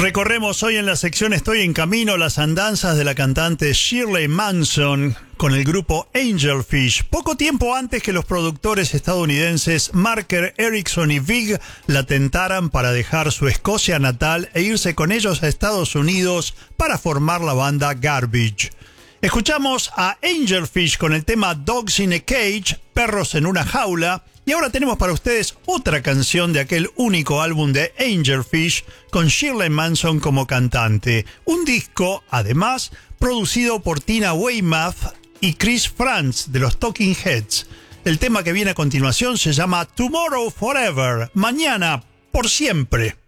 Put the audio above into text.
Recorremos hoy en la sección Estoy en Camino las andanzas de la cantante Shirley Manson con el grupo Angelfish, poco tiempo antes que los productores estadounidenses Marker Erickson y Vig la tentaran para dejar su Escocia natal e irse con ellos a Estados Unidos para formar la banda Garbage. Escuchamos a Angelfish con el tema Dogs in a Cage, Perros en una Jaula, y ahora tenemos para ustedes otra canción de aquel único álbum de Angelfish con Shirley Manson como cantante. Un disco, además, producido por Tina Weymouth y Chris Frantz de los Talking Heads. El tema que viene a continuación se llama Tomorrow Forever, Mañana por Siempre.